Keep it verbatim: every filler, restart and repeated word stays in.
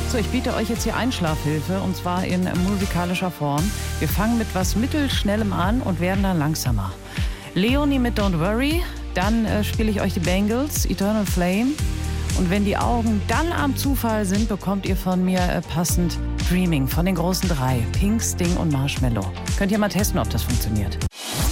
So, ich biete euch jetzt hier Einschlafhilfe und zwar in musikalischer Form. Wir fangen mit was Mittelschnellem an und werden dann langsamer. Leonie mit Don't Worry, dann äh, spiele ich euch die Bangles, Eternal Flame. Und wenn die Augen dann am Zufall sind, bekommt ihr von mir äh, passend Dreaming von den großen drei, Pink, Sting und Marshmello. Könnt ihr mal testen, ob das funktioniert.